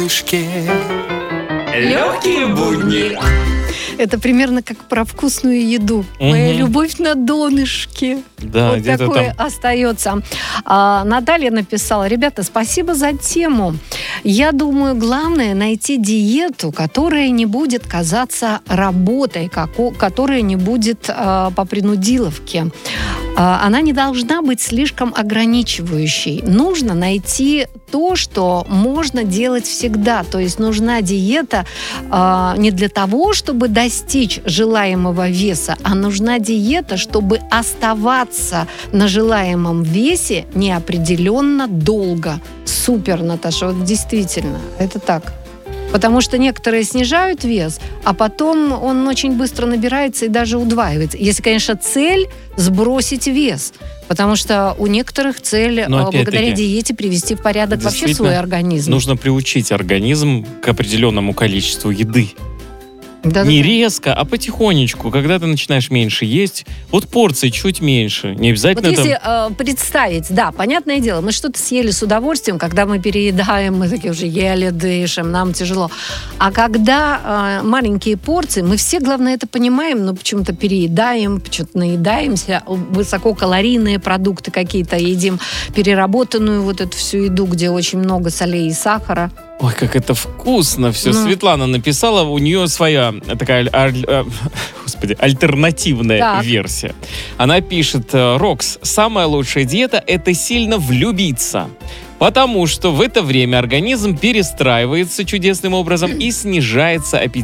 Легкие будни. Это примерно как про вкусную еду. Моя любовь на донышке. Да, вот такое там остается. Наталья написала: ребята, спасибо за тему. Я думаю, главное найти диету, которая не будет казаться работой, которая не будет по принудиловке. Она не должна быть слишком ограничивающей. Нужно найти то, что можно делать всегда. То есть нужна диета не для того, чтобы достичь желаемого веса, а нужна диета, чтобы оставаться на желаемом весе неопределенно долго. Супер, Наташа, вот действительно, это так. Потому что некоторые снижают вес, а потом он очень быстро набирается и даже удваивается. Если, конечно, цель сбросить вес. Потому что у некоторых цель благодаря диете привести в порядок вообще свой организм. Нужно приучить организм к определенному количеству еды. Да, не резко, а потихонечку. Когда ты начинаешь меньше есть, вот порции чуть меньше. Не обязательно вот если представить, да, понятное дело, мы что-то съели с удовольствием, когда мы переедаем, мы такие уже еле дышим, нам тяжело. А когда маленькие порции, мы все, главное, это понимаем, но почему-то переедаем, почему-то наедаемся, высококалорийные продукты какие-то едим, переработанную вот эту всю еду, где очень много солей и сахара. Ой, как это вкусно все. Светлана написала, у нее своя такая альтернативная версия. Она пишет: Рокс, самая лучшая диета – это сильно влюбиться. Потому что в это время организм перестраивается чудесным образом и снижается аппетит.